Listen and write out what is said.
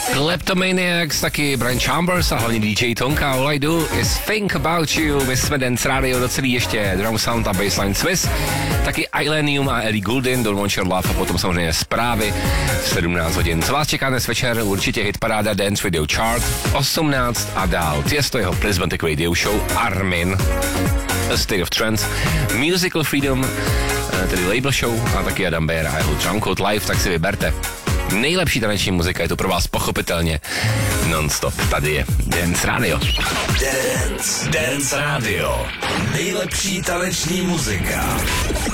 Kleptomaniacs, taky Brian Chambers a hlavně DJ Tonka. All I do is think about you. My jsme Dance Radio docelý ještě Drum Sound a Bassline Swiss. Taky Illenium a Ellie Goulding, Don't Want Your Love a potom samozřejmě zprávy v 17 hodin. Co vás čeká dnes večer? Určitě hitparáda Dance Radio Chart 18 a dál. Tiesto, jeho Prismatic Radio Show, Armin, A State of Trance, Musical Freedom, tedy Label Show a taky Adam Bear a jeho Drunk Code Live, tak si vyberte. Nejlepší taneční muzika je to pro vás pochopitelně non-stop. Tady je Dance Radio. Dance Radio. Nejlepší taneční muzika.